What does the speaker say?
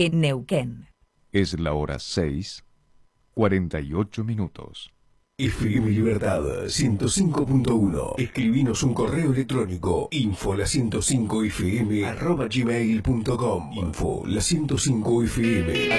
en Neuquén. Es la hora 6:48. FM Libertad 105.1. Escribinos un correo electrónico info105fm@gmail.com. Info la 105fm